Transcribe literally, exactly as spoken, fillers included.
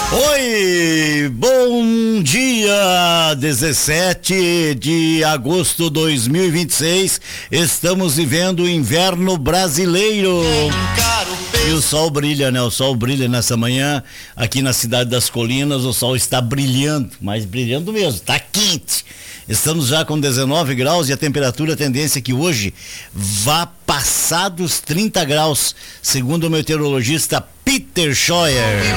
Oi, bom dia, dezessete de agosto de dois mil e vinte e seis, estamos vivendo o inverno brasileiro e o sol brilha, né? O sol brilha nessa manhã aqui na cidade das Colinas, o sol está brilhando, mas brilhando mesmo, tá quente. Estamos já com dezenove graus e a temperatura, a tendência é que hoje vá passar dos trinta graus, segundo o meteorologista Peter Scheuer.